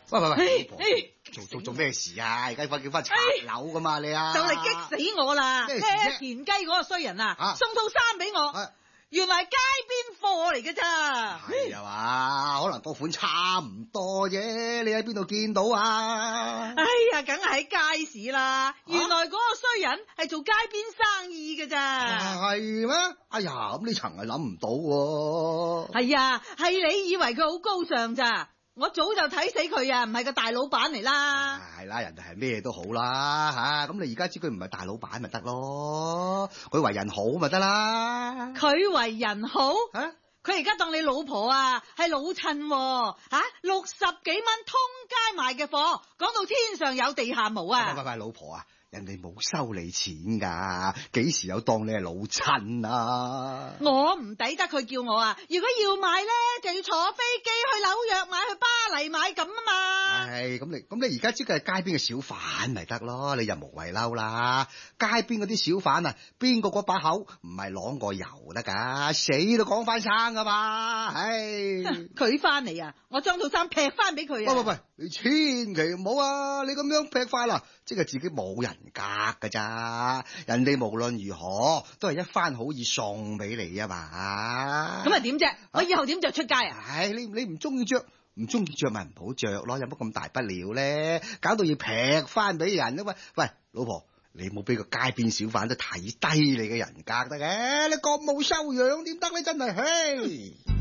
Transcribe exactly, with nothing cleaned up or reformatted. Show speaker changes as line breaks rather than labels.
喂喂喂，老婆，
哎
做做做咩事啊？而家快叫翻拆樓噶嘛你啊？
就嚟激死我啦！
咩事啫
田雞嗰個衰人啊，
啊
送套衫俾我，
啊
原來係街邊貨嚟嘅咋？
係啊嘛，可能個款差唔多啫，你喺邊度見到啊？
哎呀，梗係喺街市啦！原來嗰個衰人係做街邊生意嘅咋？
係咩？哎呀，咁呢層係諗唔到喎。
係啊，係你以為佢好高尚咋？我早就睇死佢啊，唔係個大老闆嚟啦。
係啦，人哋係咩都好啦吓，咁你而家知佢唔係大老闆咪得咯，佢為人好咪得啦。
佢為人好，
啊
佢而家當你老婆啊，係老襯喎吓，六十幾蚊通街賣嘅貨，講到天上有地下無啊！
喂喂喂，老婆啊！人哋冇收你錢噶，幾時有當你係老襯啊？
我唔抵得佢叫我啊！如果要買咧，就要坐飛機去紐約買，去巴黎買咁啊嘛！
唉，咁你咁你而家知佢係街邊嘅小販咪得咯？你又無謂嬲啦！街邊嗰啲小販啊，邊個嗰把口唔係啷個油得噶？死都講翻生噶嘛！唉，
佢翻嚟啊，我將套衫劈翻俾佢啊！
喂喂喂，你千祈唔好啊！你咁樣劈翻啦，即係自己冇人格噶咋？人哋無論如何都係一番好意送俾你啊嘛！
咁啊點啫？我以後點着出街啊？
唉，你你唔中意着，唔中意着咪唔好着咯，有乜咁大不了咧？搞到要劈翻俾人啊嘛！喂，老婆，你冇俾個街邊小販都睇低你嘅人格得嘅，你咁冇修養點得咧？真係，嘿！